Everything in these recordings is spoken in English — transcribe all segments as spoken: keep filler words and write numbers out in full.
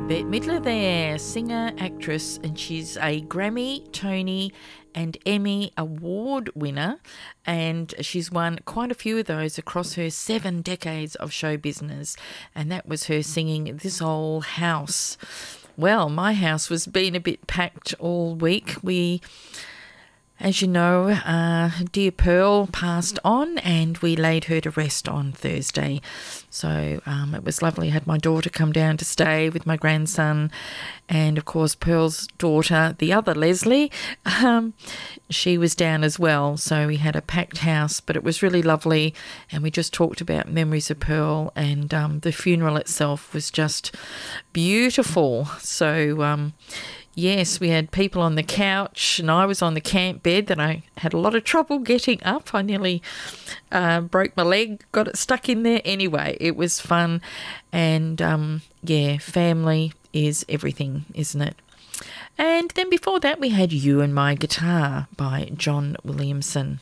Bette Midler there, singer, actress, and she's a Grammy, Tony and Emmy award winner, and she's won quite a few of those across her seven decades of show business, and that was her singing This Old House. Well, my house was being a bit packed all week. We... As you know, uh, dear Pearl passed on and we laid her to rest on Thursday. So um, it was lovely. I had my daughter come down to stay with my grandson, and of course Pearl's daughter, the other Leslie, um, she was down as well. So we had a packed house, but it was really lovely, and we just talked about memories of Pearl, and um, the funeral itself was just beautiful. So um yes, we had people on the couch and I was on the camp bed that I had a lot of trouble getting up. I nearly uh, broke my leg, got it stuck in there. Anyway, it was fun, and um, yeah, family is everything, isn't it? And then before that we had You and My Guitar by John Williamson.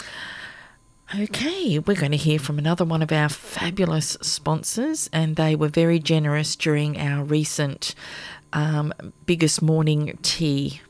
Okay, we're going to hear from another one of our fabulous sponsors, and they were very generous during our recent Um, biggest morning tea.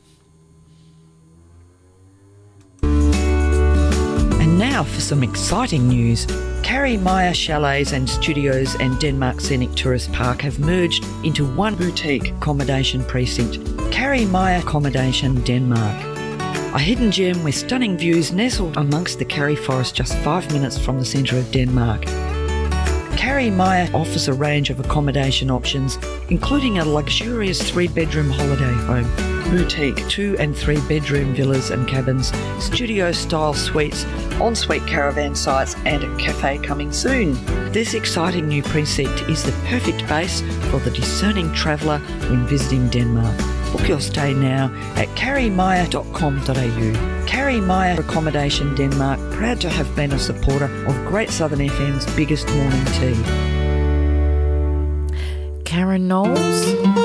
And now for some exciting news. Carrie Meyer Chalets and Studios and Denmark Scenic Tourist Park have merged into one boutique accommodation precinct, Carrie Meyer Accommodation Denmark. A hidden gem with stunning views nestled amongst the Carrie Forest just five minutes from the centre of Denmark. Carrie Meyer offers a range of accommodation options, including a luxurious three-bedroom holiday home, boutique two and three-bedroom villas and cabins, studio-style suites, ensuite caravan sites, and a cafe coming soon. This exciting new precinct is the perfect base for the discerning traveller when visiting Denmark. Book your stay now at carrie meyer dot com dot a u. Carrie Meyer Accommodation Denmark, proud to have been a supporter of Great Southern F M's biggest morning tea. Karen Knowles